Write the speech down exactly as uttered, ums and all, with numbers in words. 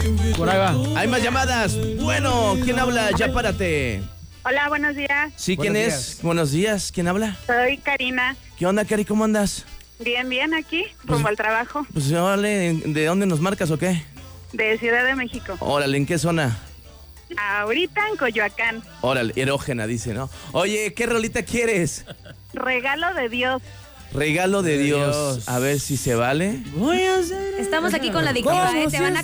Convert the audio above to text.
Por ahí va. Hay más llamadas. Bueno, ¿quién habla? Ya párate. Hola, buenos días. Sí, ¿quién Buenos es? días. Buenos días. ¿Quién habla? Soy Karina. ¿Qué onda, Cari? ¿Cómo andas? Bien, bien, aquí, rumbo al trabajo, Pues órale, ¿de dónde nos marcas o qué? de Ciudad de México. Órale, ¿en qué zona? Ahorita en Coyoacán. Órale, erógena, dice, ¿no? Oye, ¿qué rolita quieres? Regalo de Dios. Regalo de De Dios. Dios. A ver si se vale. Estamos aquí con la adictiva, ¿eh? Te van a